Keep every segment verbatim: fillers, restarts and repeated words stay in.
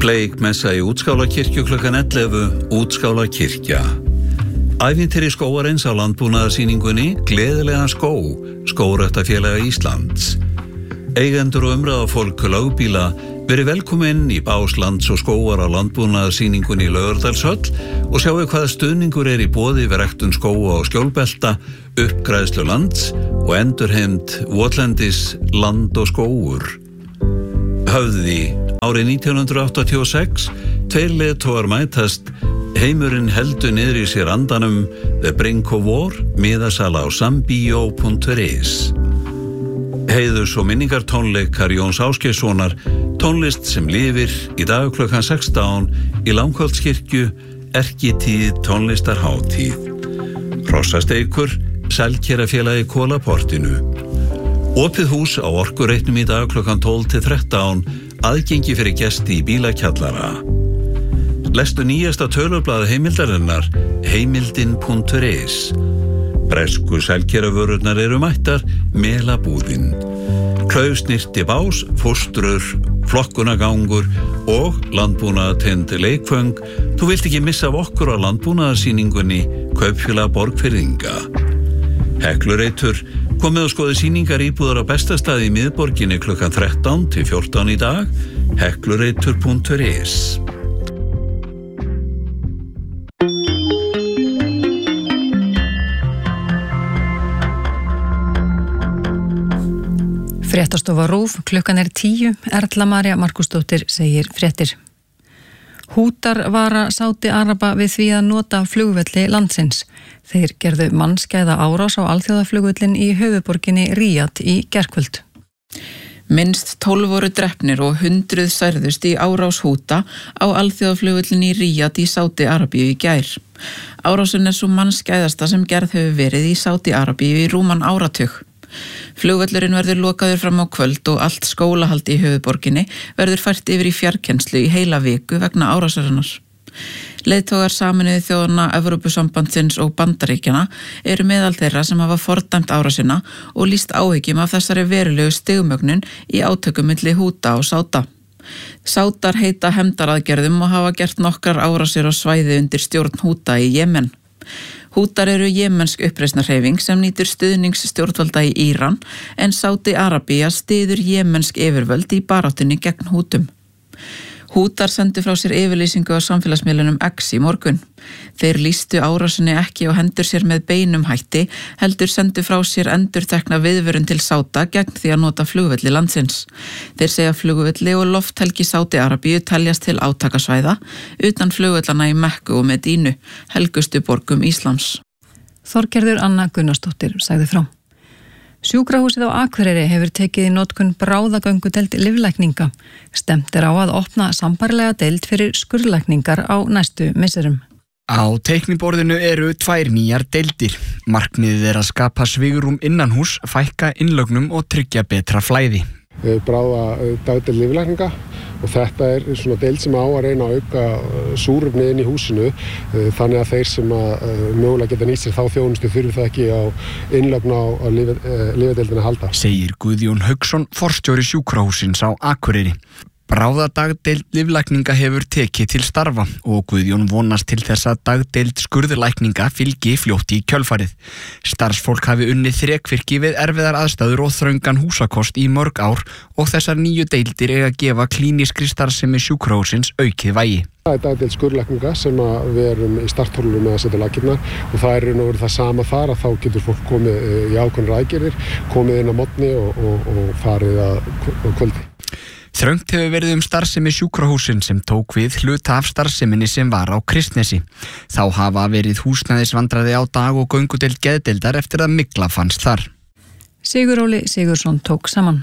Bleikmessa í Útskálakirkju klukkan ellefu, Útskálakirkja. Ævintýri skógarins á landbúnaðarsýningunni Gleðilegan skó, Skógræktarfélaga Íslands. Eigendur og umræðafólk lögbíla verið velkomin í bás lands og skógar á landbúnaðarsýningunni í Laugardalshöll og sjáu hvaða stuðningur er í boði við ræktun skóga og skjólbelta, uppgræðslu lands og endurheimt votlendis, land og skógur. Höfði árið nítján hundruð áttatíu og sex, tveir leiðtogar mætast, heimurinn heldur niður í sér andanum, The Brink of War, miðasala á sambio punktur is. Heiðurs og minningartónleikar Jóns Ásgeirssonar, tónlist sem lifir í dag klukkan sextán í Langholtskirkju, erkitíð tónlistarhátíð. Hrossasteikur, Selkerafélagi Kolaportinu. Opið hús á Orkureitnum í dag klukkan tólf til þrettán, aðgengi fyrir gesti í bílakjallara. Lestu nýjasta tölublað heimildarinnar, heimildin punktur is. Bresku selkeravörurnar eru mættar, melabúðin. Klaufsnirti bás, fóstrur, flokkunagangur og landbúnaðartengd leikföng. Þú vilt ekki missa af okkur á landbúnaðarsýningunni Kaupfélag Borgfirðinga. Heklureitur, komið og skoði sýningar íbúðar á bestastaði í miðborginni klukkan þrettán til fjórtán í dag, heklureitur punktur is. Fréttastofa RÚV, klukkan er tíu, Erla María Markúsdóttir segir fréttir. Hútar vara Sádi Araba við því að nota flugvelli landsins. Þeir gerðu mannskæða árás á alþjóðaflugvöllin í höfuðborginni Ríad í gærkvöld. Minnst tólf voru drepnir og hundruð særðust í árás Húta á alþjóðaflugvöllin í Ríad í Sádi Arabíu í gær. Árásin er svo mannskæðasta sem gerð hefur verið í Sádi Arabíu í rúman áratug. Flugvöllurinn verður lokaður fram á kvöld og allt skólahald í höfuðborginni verður fært yfir í fjarkennslu í heila viku vegna árásarinnar. Leiðtogar Sameinuðu þjóðanna, Evrópusambandsins og Bandaríkjanna eru meðal þeirra sem hafa fordæmt árásina og lýst áhyggjum af þessari verulegu stigmögnun í átökum milli Húta og Sáda. Sádar heita hefndaraðgerðum og hafa gert nokkrar árásir á svæði undir stjórn Húta í Jemen. Hútar eru jemensk uppreisnarhreyfing sem nýtur stuðnings stjórnvalda í Íran en Sádi Arabía styður jemensk yfirvöld í baráttunni gegn Hútum. Hútar sendu frá sér yfirlýsingu á samfélagsmiðlunum X í morgun. Þeir lýstu árásinni ekki og hendur sér með beinum hætti, heldur sendu frá sér endurtekna viðvörun til Sáda gegn því að nota flugvelli landsins. Þeir segja flugvelli og lofthelgi Sádi Arabíu teljast til átakasvæða, utan flugvellana í Mekku og Medínu, helgustu borgum Íslams. Þorgerður Anna Gunnarsdóttir sagði frá. Sjúkrahúsið á Akureyri hefur tekið í notkun bráðagöngudeild lyflækninga. Stemt er á að opna sambærilega deild fyrir skurðlækningar á næstu misserum. Á teikniborðinu eru tvær nýjar deildir. Markmiðið er að skapa svigrúm innanhús, fækka innlögnum og tryggja betra flæði. Bráða dagdeild lyflækninga og þetta er svona deild sem á að reyna að auka súrefni inn í húsinu þannig að þeir sem að mögulega geta nýtt sér þá þjónustu þurfi það ekki á innlögn á lyfjadeildina að halda. Segir Guðjón Hauksson, forstjóri sjúkrahússins á Akureyri. Bráðadagdeild lyflækninga hefur tekið til starfa og Guðjón vonast til þess að dagdeild skurðlækninga fylgi fljótt í kjölfarið. Starfsfólk hafi unnið þrekvirki við erfiðar aðstæður og þröngan húsakost í mörg ár og þessar nýju deildir eiga að gefa klínískri starfsemi sjúkrahússins aukið vægi. Það er dagdeild skurðlækninga sem að við erum í starthólfinu með að setja lakirnar og það er nú verið það sama þar að þá getur fólk komið í ákveðnar aðgerðir, komið inn á morgni og, og, og farið að kvöldi. Þröngt hefur verið um starfsemi sjúkrahúsin sem tók við hluta af starfseminni sem var á Kristnesi. Þá hafa verið húsnæðisvandræði á dag- og göngudeild geðdeildar eftir að mygla fannst þar. Siguróli Sigursson tók saman.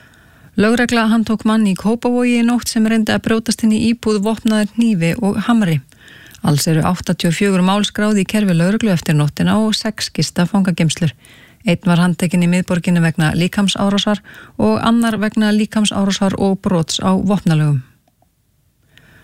Lögregla handtók mann í Kópavogi í nótt sem reyndi að brjótast inn í íbúð vopnaður hnífi og hamri. Alls eru áttatíu og fjögur mál skráð í kerfi lögreglu eftir nóttina og sex gista fangageymslur. Einn var handtekinn í miðborginni vegna líkamsárásar og annar vegna líkamsárásar og brots á vopnalögum.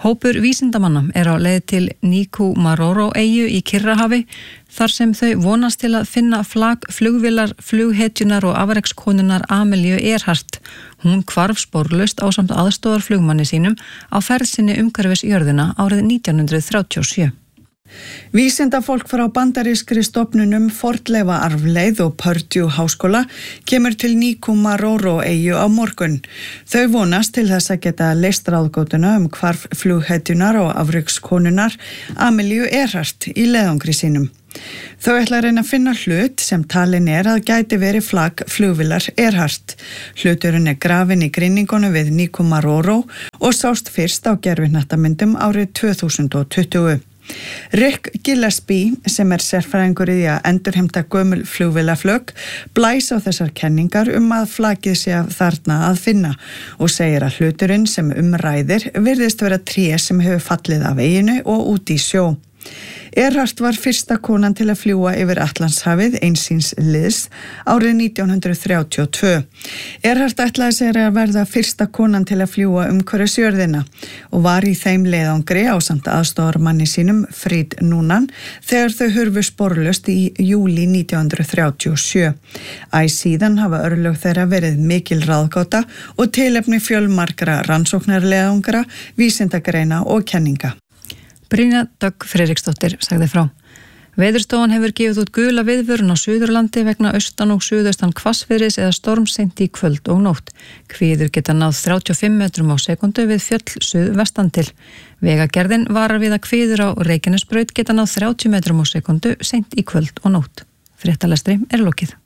Hópur vísindamanna er á leið til Nikumaroro-eyju í Kyrrahafi þar sem þau vonast til að finna flag flugvélar, flughetjunar og afrekskonunnar Amelíu Earhart. Hún hvarf sporlaust ásamt aðstoðarflugmanni sínum á ferð sinni umhverfis jörðina árið nítján hundruð þrjátíu og sjö. Vísindafólk frá bandarískri stofnunum Fornleifa arfleið og Purdue háskóla kemur til Nikumaroro-eyju á morgun. Þau vonast til þess að geta leyst ráðgátuna um hvarf flughetjunar og afrekskonunnar Amelíu Earhart í leiðangri sínum. Þau ætla að reyna að finna hlut sem talin er að gæti verið flagg flugvélar Earhart. Hluturinn er grafinn í grynningunum við Nikumaroro og sást fyrst á gervihnattamyndum árið tvö þúsund og tuttugu. Rick Gillespie, sem er sérfræðingur í að endurheimta gömul flugvélaflögg, blæs á þessar kenningar um að flaggið sé þarna að finna og segir að hluturinn sem umræðir virðist vera tré sem hefur fallið af veginu og út í sjó. Earhart var fyrsta konan til að fljúga yfir Atlantshafið einsins liðs árið nítján hundruð þrjátíu og tvö. Earhart ætlaði sér að verða fyrsta konan til að fljúga umhverfis jörðina og var í þeim leiðangri ásamt aðstoðarmanni sínum Fried Noonan þegar þau hurfu sporlaust í júlí nítján hundruð þrjátíu og sjö. Æ síðan hafa örlög þeirra verið mikil ráðgáta og tilefni fjölmargra rannsóknarleiðangra, vísindagreina og kenninga. Brynja Dögg Friðriksdóttir sagði frá. Veðurstofan hefur gefið út gula viðvörun á Suðurlandi vegna austan og suðaustan hvassviðris eða stormseint í kvöld og nótt. Hviður geta náð þrjátíu og fimm metrum á sekundu við fjöll suðvestan til. Vegagerðin varar við að hviður á Reykjanesbraut geta náð þrjátíu metrum á sekundu seint í kvöld og nótt. Fréttalestri er lokið.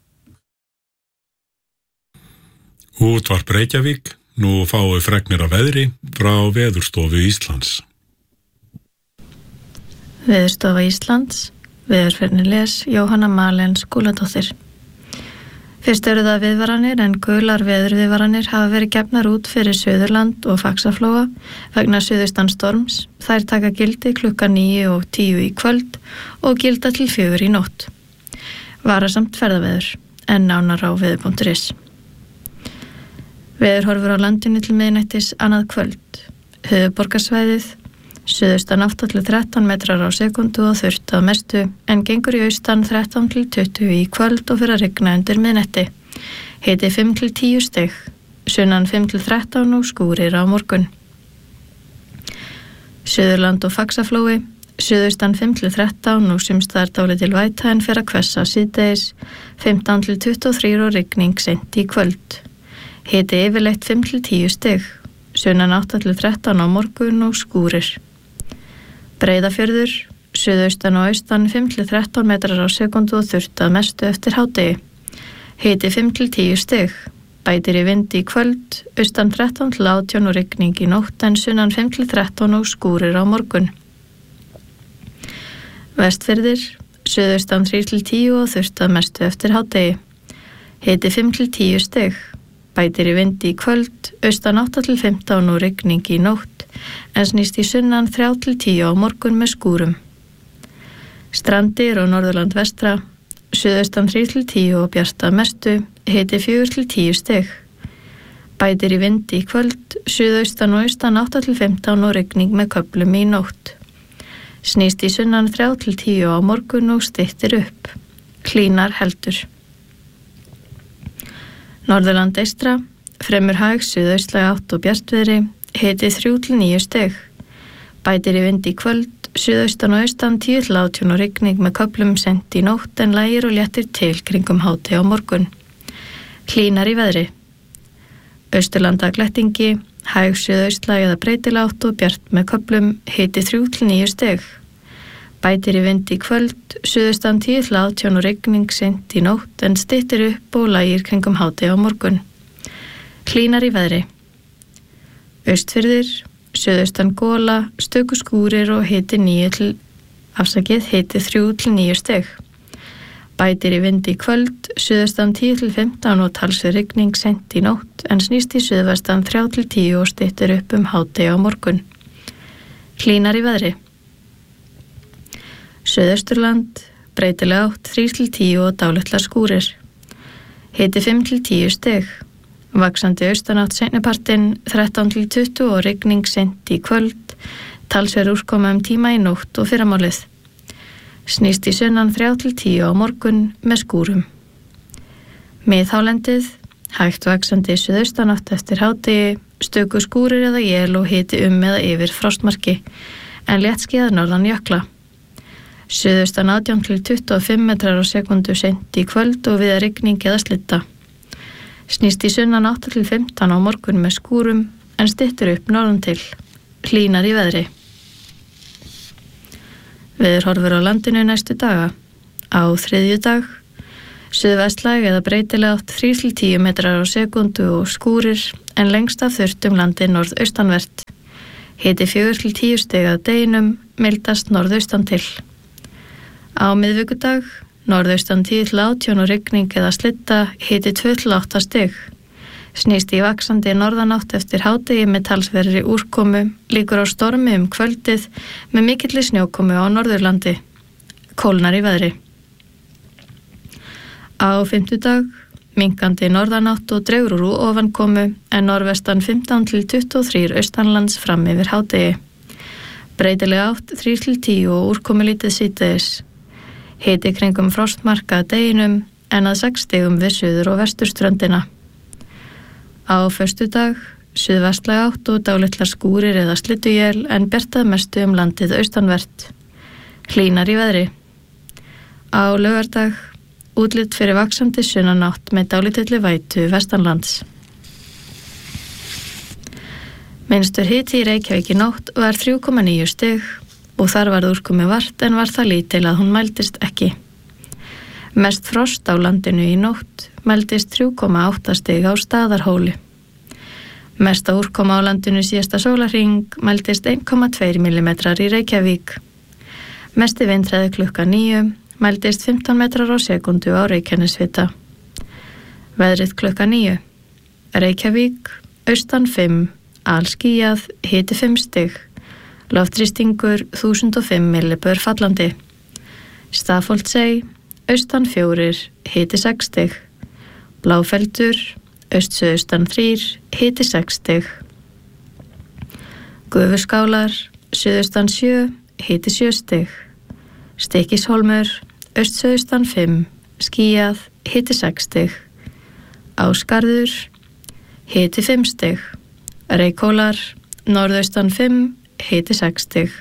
Útvarp Reykjavík, nú fáum við fregnir af veðri frá Veðurstofu Íslands. Veðurstofa Íslands, veðurfræðinni les Jóhanna Malen Skúladóttir. Fyrst eru það viðvaranir en gular veðurviðvaranir hafa verið gefnar út fyrir Suðurland og Faxaflóa vegna suðaustan storms. Þær taka gildi klukkan níu og tíu í kvöld og gilda til fjögur í nótt. Varasamt ferðaveður en nánar á veður punktur is. Veðurhorfur á landinu til miðnættis annað kvöld. Höfuðborgarsvæðið suðaustan átta til þrettán metrar á sekundu og þurrt að mestu en gengur í austan þrettán til tuttugu í kvöld og fyrir að rigna undir miðnætti. Hiti fimm til tíu stig, sunnan fimm til þrettán og skúrir á morgun. Suðurland og Faxaflói, suðaustan fimm til þrettán og sums staðar dálítil væta en fer að hvessa síðdegis, fimmtán til tuttugu og þrjú og rigning seint í kvöld. Hiti yfirleitt fimm til tíu stig, sunnan átta til þrettán á morgun og skúrir. Breiðafjörður, suðaustan og austan fimm til þrettán metrar á sekundu og þurrt að mestu eftir hádegi. Hiti fimm til tíu stig, bætir í vindi í kvöld, austan þrettán til átján og rigning í nótt en sunnan fimm til þrettán og skúrir á morgun. Vestfirðir, suðaustan þrír til tíu og þurrt að mestu eftir hádegi. Hiti fimm til tíu stig, bætir í vindi í kvöld, austan átta til fimmtán og rigning í nótt en snýst í sunnan þrjú til tíu á morgun með skúrum. Strandir og Norðurland vestra, suðaustan þrír til tíu og bjart að mestu, hiti fjögur til tíu stig. Bætir í vindi í kvöld, suðaustan og austan átta til fimmtán og rigning með köflum í nótt. Snýst í sunnan þrjú til tíu á morgun og styttir upp. Hlýnar heldur. Norðurland eystra, fremur hæg suðaustlæg átt og bjartviðri, hiti þrjú til níu stig. Bætir í vindi í kvöld, suðaustan og austan tíu til átján og rigning með köflum seint í nótt en lægir og léttir til kringum háti á morgun. Hlýnar í veðri. Austurlanda glettingi, hæg suðaustlæg eða breytileg átt og bjart með köflum, hiti þrjú til níu stig. Bætir í vindi í kvöld, suðaustan tíu til átján og rigning seint í nótt en styttir upp og lægir kringum háti á morgun. Hlýnar í veðri. Austfirðir, suðaustan gola, stöku skúrir og hiti níu til, afsakið, hiti þrjú til níu stig. Bætir í vindi í kvöld, suðaustan tíu til fimmtán og talsverð rigning seint í nótt en snýst í suðvestan þrjú til tíu og styttir upp um hádegi á morgun. Hlýnar í veðri. Suðausturland, breytileg átt þrír til tíu og dálitlar skúrir. Hiti fimm til tíu stig. Vaxandi austanátt seinnipartinn þrettán til tuttugu og rigning seint í kvöld talsverð úrkoma um tíma í nótt og fyrramálið. Snýst í sunnan þrjá til tíu á morgun með skúrum. Miðhálendið, hægt vaxandi suðaustanátt eftir hádegi, stöku skúrir eða él og hiti um eða yfir frostmarki, en léttskýjað norðan jökla. Suðaustan átján til tuttugu og fimm metrar á sekundu seint í kvöld og við rigning eða slitta. Snýst í sunnan átta til fimmtán á morgun með skúrum, en styttur upp norðan til. Hlýnar í veðri. Veðurhorfur á landinu næstu daga. Á þriðjudag, suðvestlæg eða breytilega átt þrír til tíu metrar á sekundu og skúrir, en lengst af þurrt um landið norðaustanvert. Hiti fjögur til tíu stig að deginum, mildast norðaustan til. Á miðvikudag, norðaustan tíu til átján og rigning eða slitta, hiti tvö til átta stig. Snýst í vaxandi norðanátt eftir hádegi með talsverðri úrkomu, líkur á stormi um kvöldið með mikilli snjókomu á Norðurlandi. Kólnar í veðri. Á fimmtudag, minkandi norðanátt og dregur úr ofankomu, en norðvestan fimmtán til tuttugu og þrjú austanlands fram yfir hádegi. Breytilega átt þrír til tíu og úrkomu lítið síðdegis. Hiti kringum frostmarka að deginum, en að sex stigum við suður og vesturströndina. Á föstudag, suðvestlæg átt og dálitlar skúrir eða slydduél, en bjartað mestu um landið austanvert. Hlýnar í veðri. Á laugardag, útlit fyrir vaxandi sunnanátt með dálítilli vætu vestanlands. Minnstur hiti í Reykjavík í nótt var þrjú komma níu stig og þar var úrkomu vart, en var það lítil að hún mældist ekki. Mest frost á landinu í nótt mældist þrjú komma átta stig á Staðarhóli. Mesta úrkoma á landinu síðasta sólarhring mældist einn komma tveir millimetrar í Reykjavík. Mesti vindhraði klukkan níu mældist fimmtán metrar á sekundu á Reykjanesvita. Veðrið klukkan níu. Reykjavík, austan fimm, alskýjað, hiti fimm stig. Loftþrýstingur þúsund og fimm millibör fallandi. Stafholtsey, austan fjórir, hiti sex stig. Bláfeldur, aust-suðaustan þrír, hiti sex stig. Gufuskálar, suðaustan sjö, hiti sjö stig. Stykkishólmur, aust-suðaustan fimm, skýjað, hiti sex stig. Ásgarður, hiti fimm stig. Reykhólar, norðaustan fimm, hiti sex stig.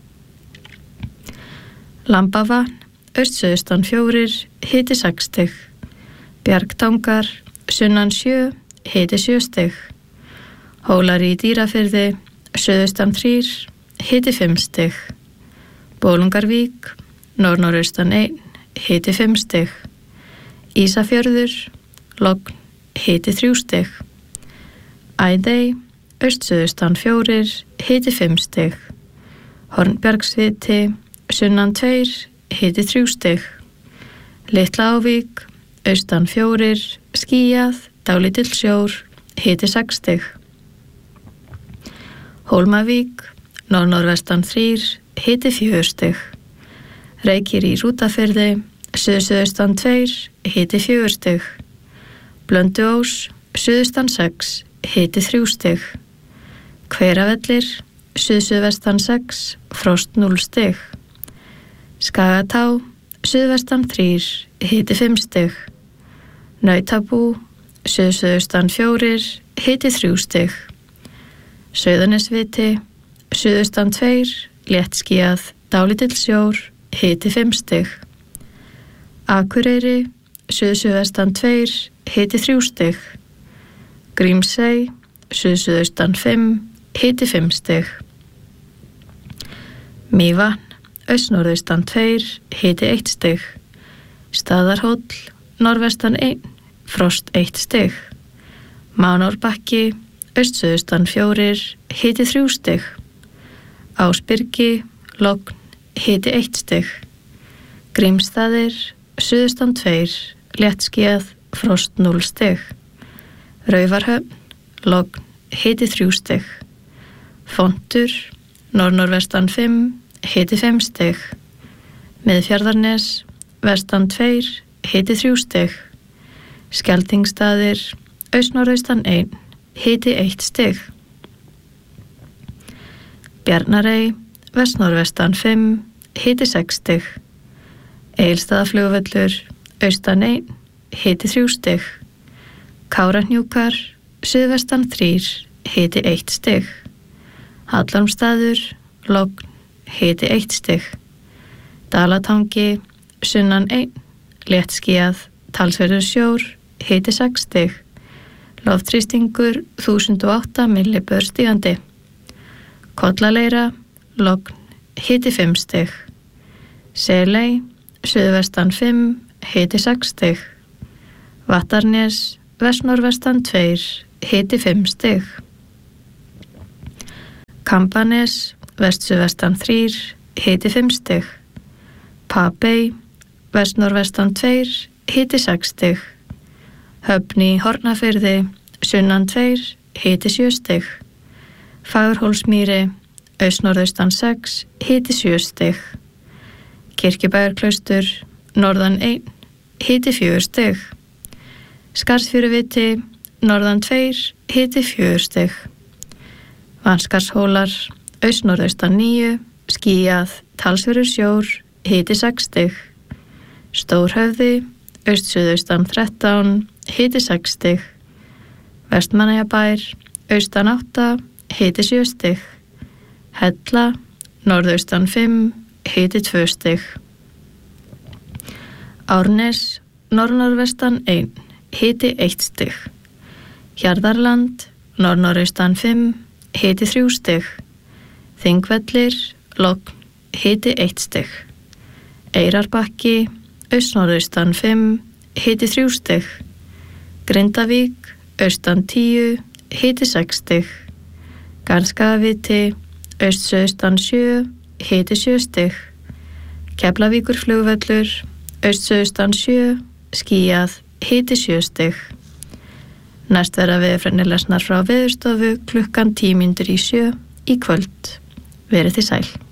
Lambavatn, aust-suðaustan fjórir, hiti sex stig. Bjargtangar, sunnan sjö, hiti sjö stig. Hólar í Dýrafirði, suðaustan þrír, hiti fimm stig. Bolungarvík, norð-norðaustan einn, hiti fimm stig. Ísafjörður, logn, hiti þrjú stig. Æðey, aust-suðaustan fjórir, hiti fimm stig. Hornbjargsviti, sunnan tveir, hiti þrjú stig. Litla Ávík, austan fjórir, skýjað, dálítill sjór, hiti sex stig. Hólmavík, norð-norðvestan þrír, hiti fjögur stig. Reykir í Hrútafirði, suð-suðaustan tveir, hiti fjögur stig. Blönduós, suðaustan sex, hiti þrjú stig. Hveravellir, suð-suðvestan sex, frost núll stig. Skagatá, suðvestan þrír, hiti fimm stig. Nautabú, suð-suðaustan fjórir, hiti þrjú stig. Sauðanesviti, suðaustan tveir, léttskýjað, dálítill sjór, hiti fimm stig. Akureyri, suð-suðvestan tveir, hiti þrjú stig. Grímsey, suð-suðaustan fimm, hiti fimm stig. Mývatn, aust-norðaustan tveir, hiti eitt stig. Staðarhóll, norðvestan einn, frost eitt stig. Mánárbakki, aust-suðaustan fjórir, hiti þrjú stig. Ásbyrgi, logn, hiti eitt stig. Grímsstaðir, suðaustan tveir, léttskýjað, frost núll stig. Raufarhöfn, logn, hiti þrjú stig. Fontur, norð-norðvestan fimm, hiti fimm stig. Miðfjarðarnes, vestan tveir, hiti þrjú stig. Skeltingsstaðir, aust-norðaustan einn, hiti eitt stig. Bjarnarey, vestnorðvestan fimm, hiti sex stig. Egilsstaðaflugvöllur, austan einn, hiti þrjú stig. Kárahnjúkar, suðvestan þrír, hiti eitt stig. Hallormsstaður, logn, hiti eitt stig. Dalatangi, sunnan einn, léttskýjað, talsverður sjór, hiti sex stig. Loftþrýstingur þúsund og átta millibör stigandi. Kollaleira, logn, hiti fimm stig. Seley, suðvestan fimm, hiti sex stig. Vattarnes, vestnorðvestan tveir, hiti fimm stig. Kambanes, vestsuðvestan þrír, hiti fimm stig. Papey, vestnorðvestan tveir, hiti sex stig. Höfn í Hornafirði, sunnan tveir, hiti sjö stig. Fagurhólsmýri, austnorðaustan sex, hiti sjö stig. Kirkjubæjarklaustur, norðan einn, hiti fjögur stig. Skarðsfjöruviti, norðan tveir, hiti fjögur stig. Vanskarshólar, austnorðaustan níu, skýjað, talsverður sjór, hiti sex stig. Stórhöfði, austsuðaustan þrettán, hiti sex stig. Vestmannaeyjabær, austan átta, hiti sjö stig. Hella, norðaustan fimm, hiti tvö stig. Árnes, norðnorðvestan einn, hiti eitt stig. Hjarðarland, norðnorðaustan fimm, hiti þrjú stig. Þingvellir, logn, hiti eitt stig. Eyrarbakki, austnorðaustan fimm, hiti þrjú stig. Grindavík, austan tíu, hiti sex stig. Garðskagaviti, austsuðaustan sjö, hiti sjö stig. Keflavíkurflugvöllur, austsuðaustan sjö, skýjað, hiti sjö stig. Næst verða veðurfregnir lesnar frá Veðurstofu klukkan tíu mínútur í sjö í kvöld. Verið þið sæl.